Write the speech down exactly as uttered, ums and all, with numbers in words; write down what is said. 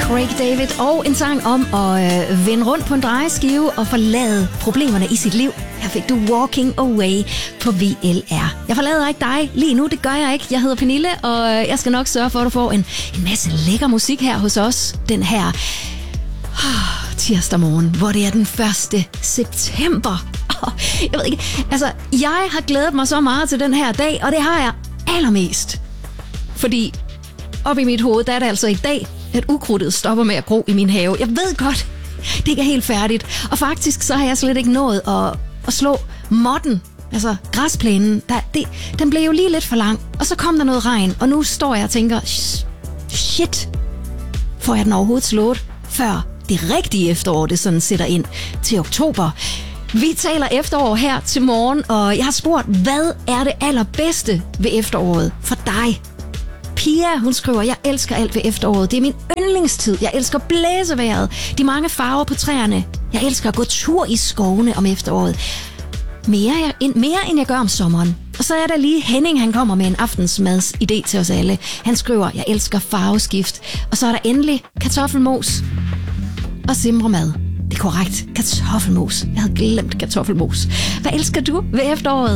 Craig David, og en sang om at øh, vende rundt på en drejeskive og forlade problemerne i sit liv. Her fik du Walking Away på V L R. Jeg forlader ikke dig lige nu, det gør jeg ikke. Jeg hedder Pernille, og jeg skal nok sørge for, at du får en, en masse lækker musik her hos os. Den her oh, tirsdag morgen, hvor det er den første september. Oh, jeg ved ikke, altså, jeg har glædet mig så meget til den her dag, og det har jeg allermest. Fordi op i mit hoved, der er det altså i dag, at ukrudtet stopper med at gro i min have. Jeg ved godt, det ikke er helt færdigt. Og faktisk så har jeg slet ikke nået at, at slå modden, altså græsplænen. Der, det, den blev jo lige lidt for lang, og så kom der noget regn, og nu står jeg og tænker, shit, får jeg den overhovedet slået, før det rigtige efterår, det sådan sætter ind til oktober. Vi taler efterår her til morgen, og jeg har spurgt, hvad er det allerbedste ved efteråret for dig? Pia, hun skriver, jeg elsker alt ved efteråret. Det er min yndlingstid. Jeg elsker blæsevejret, de mange farver på træerne. Jeg elsker at gå tur i skovene om efteråret. Mere, end, mere end jeg gør om sommeren. Og så er der lige Henning, han kommer med en aftensmads idé til os alle. Han skriver, jeg elsker farveskift. Og så er der endelig kartoffelmos og simremad. Det er korrekt. Kartoffelmos. Jeg havde glemt kartoffelmos. Hvad elsker du ved efteråret?